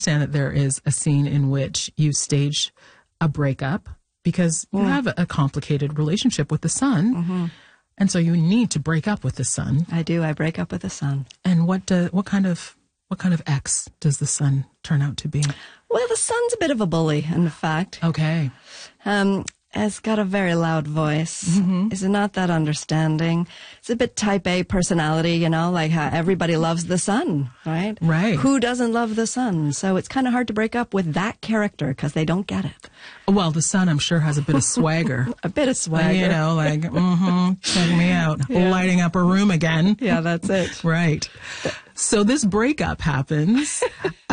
understand that there is a scene in which you stage a breakup because you have a complicated relationship with the son. Mm-hmm. And so you need to break up with the son. I do. I break up with the son. And what kind of ex does the son turn out to be? Well, the son's a bit of a bully, in fact. Okay. Has got a very loud voice. Mm-hmm. Is not that understanding. It's a bit type A personality, you know, like how everybody loves the son, right? Right. Who doesn't love the son? So it's kind of hard to break up with that character because they don't get it. Well, the son, I'm sure, has a bit of swagger. A bit of swagger. You know, like, check me out. Yeah. Lighting up a room again. Yeah, that's it. Right. So this breakup happens.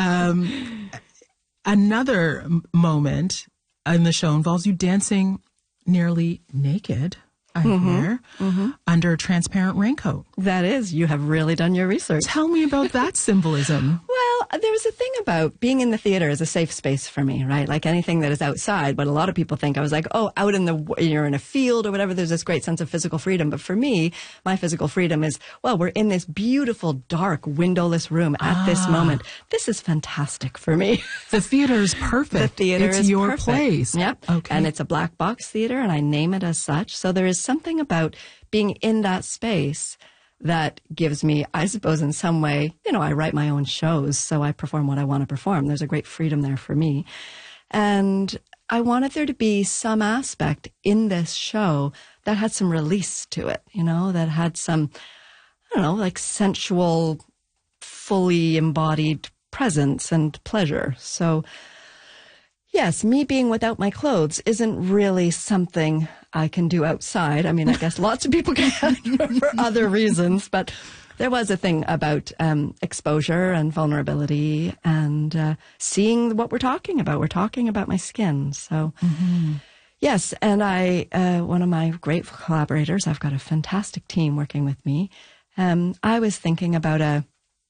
Another moment in the show involves you dancing nearly naked, I hear, under a transparent raincoat. That is, you have really done your research. Tell me about that symbolism. Well, there's a thing about being in the theater is a safe space for me, right? Like anything that is outside, but a lot of people think I was like, oh, out you're in a field or whatever, there's this great sense of physical freedom. But for me, my physical freedom is, well, we're in this beautiful, dark, windowless room at this moment. This is fantastic for me. The theater is perfect. The theater it's is your perfect. place. Yep. Okay. And it's a black box theater, and I name it as such. So there is something about being in that space that gives me, I suppose, in some way, you know, I write my own shows, so I perform what I want to perform. There's a great freedom there for me. And I wanted there to be some aspect in this show that had some release to it, you know, that had some, I don't know, like sensual, fully embodied presence and pleasure. So yes, me being without my clothes isn't really something I can do outside. I mean, I guess lots of people can for other reasons, but there was a thing about exposure and vulnerability and seeing what we're talking about. We're talking about my skin. So, yes, and one of my great collaborators, I've got a fantastic team working with me. I was thinking about a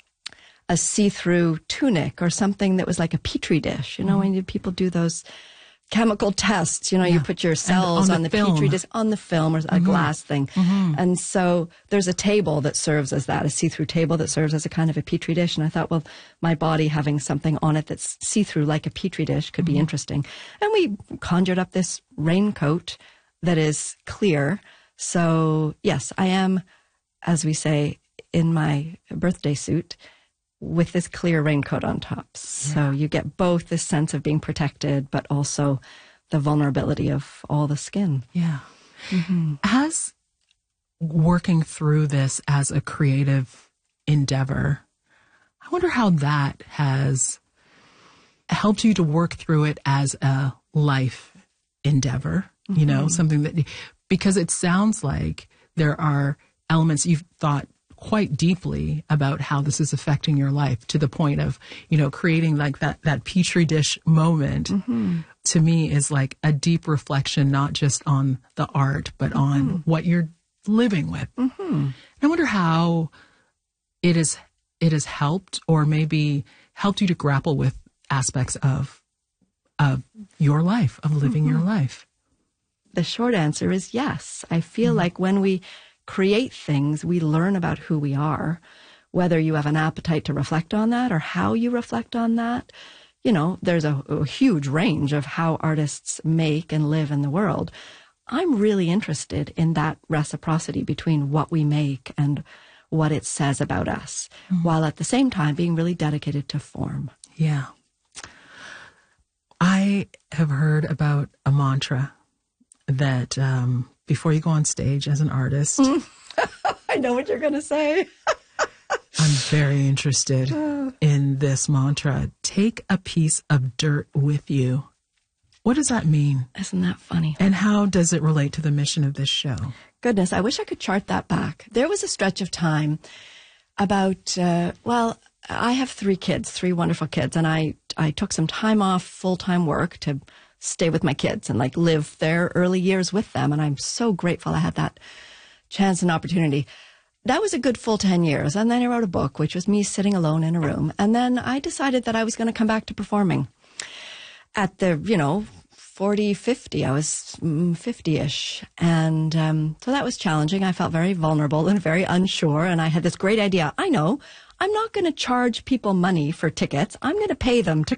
see-through tunic or something that was like a petri dish. You know, when people do those chemical tests, you know, you put your cells on the petri dish, on the film or a glass thing. And so there's a table that serves as that, a see-through table that serves as a kind of a petri dish. And I thought, well, my body having something on it that's see-through like a petri dish could be interesting. And we conjured up this raincoat that is clear. So yes, I am, as we say, in my birthday suit, with this clear raincoat on top. So you get both this sense of being protected, but also the vulnerability of all the skin. Yeah. As working through this as a creative endeavor, I wonder how that has helped you to work through it as a life endeavor, you know, something that, because it sounds like there are elements you've thought quite deeply about how this is affecting your life to the point of, you know, creating like that petri dish moment to me is like a deep reflection, not just on the art, but on what you're living with. And I wonder how it has helped or maybe helped you to grapple with aspects of your life, of living your life. The short answer is yes. I feel like when we create things, we learn about who we are, whether you have an appetite to reflect on that or how you reflect on that. You know, there's a huge range of how artists make and live in the world. I'm really interested in that reciprocity between what we make and what it says about us, while at the same time being really dedicated to form. Yeah. I have heard about a mantra that before you go on stage as an artist. I know what you're going to say. I'm very interested in this mantra. Take a piece of dirt with you. What does that mean? Isn't that funny? And how does it relate to the mission of this show? Goodness, I wish I could chart that back. There was a stretch of time about, I have 3 kids, 3 wonderful kids, and I took some time off full-time work to stay with my kids and like live their early years with them. And I'm so grateful I had that chance and opportunity. That was a good full 10 years. And then I wrote a book, which was me sitting alone in a room. And then I decided that I was going to come back to performing at the, 40, 50. I was 50-ish. And so that was challenging. I felt very vulnerable and very unsure. And I had this great idea. I know I'm not going to charge people money for tickets. I'm going to pay them to